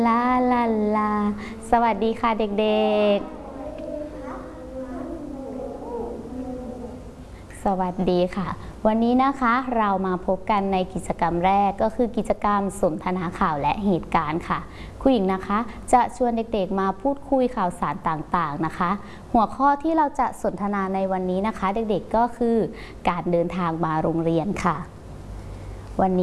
ลาลาลาสวัสดีค่ะเด็กๆสวัสดีค่ะวันนี้นะคะเรามาพบกันในกิจกรรมแรกก็คือกิจกรรมสนทนาข่าวและเหตุการณ์ค่ะครูหญิงนะคะจะชวนเด็กๆมาพูดคุยข่าวสารต่างๆนะคะหัวข้อที่เราจะสนทนาในวันนี้นะคะเด็กๆก็คือการเดินทางมาโรงเรียนค่ะวันนี้